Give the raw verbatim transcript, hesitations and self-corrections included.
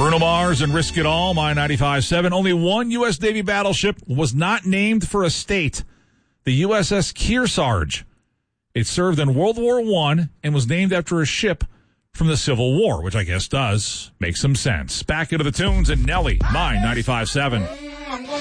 Bruno Mars and Risk It All, My ninety-five point seven. Only one U S. Navy battleship was not named for a state, the U S S Kearsarge. It served in World War One and was named after a ship from the Civil War, which I guess does make some sense. Back into the tunes and Nelly, My ninety-five point seven.